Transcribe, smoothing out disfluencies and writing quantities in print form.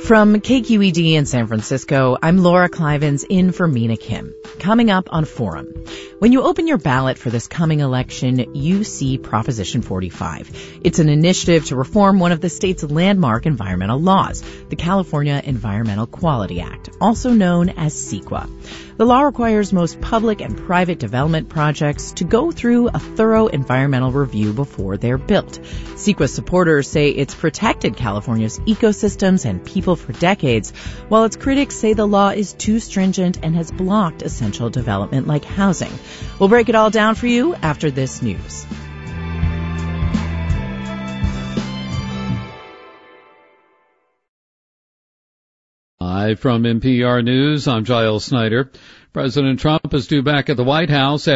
From KQED in San Francisco, I'm Laura Clivens in for Mina Kim. Coming up on Forum. When you open your ballot for this coming election, you see Proposition 45. It's an initiative to reform one of the state's landmark environmental laws, the California Environmental Quality Act, also known as CEQA. The law requires most public and private development projects to go through a thorough environmental review before they're built. CEQA supporters say it's protected California's ecosystems and people for decades, while its critics say the law is too stringent and has blocked essential development like housing. We'll break it all down for you after this news. Live from NPR News, I'm Giles Snyder. President Trump is due back at the White House